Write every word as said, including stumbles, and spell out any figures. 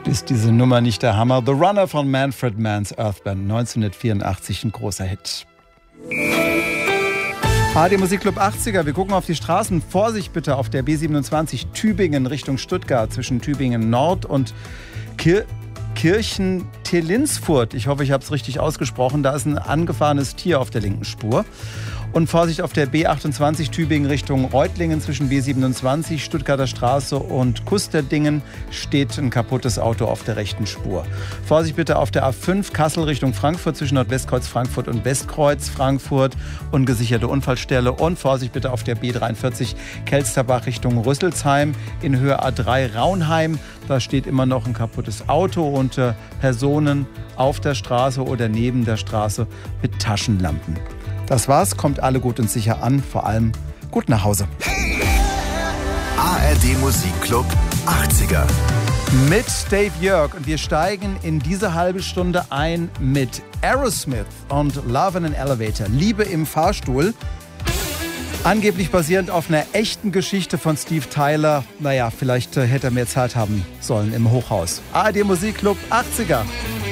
Ist diese Nummer nicht der Hammer? The Runner von Manfred Mann's Earth Band, neunzehnhundertvierundachtzig, ein großer Hit. A R D Musikclub achtziger, wir gucken auf die Straßen. Vorsicht bitte auf der B siebenundzwanzig Tübingen Richtung Stuttgart, zwischen Tübingen Nord und Kir- Kirchen-Telinsfurt. Ich hoffe, ich habe es richtig ausgesprochen. Da ist ein angefahrenes Tier auf der linken Spur. Und Vorsicht auf der B achtundzwanzig Tübingen Richtung Reutlingen, zwischen B siebenundzwanzig Stuttgarter Straße und Kusterdingen steht ein kaputtes Auto auf der rechten Spur. Vorsicht bitte auf der A fünf Kassel Richtung Frankfurt, zwischen Nordwestkreuz Frankfurt und Westkreuz Frankfurt, ungesicherte Unfallstelle. Und Vorsicht bitte auf der B dreiundvierzig Kelsterbach Richtung Rüsselsheim in Höhe A drei Raunheim. Da steht immer noch ein kaputtes Auto und äh, Personen auf der Straße oder neben der Straße mit Taschenlampen. Das war's, kommt alle gut und sicher an, vor allem gut nach Hause. A R D Musikclub achtziger. Mit Dave Jörg, und wir steigen in diese halbe Stunde ein mit Aerosmith und Love in an Elevator, Liebe im Fahrstuhl. Angeblich basierend auf einer echten Geschichte von Steve Tyler. Naja, vielleicht äh, hätte er mehr Zeit haben sollen im Hochhaus. A R D Musikclub achtziger.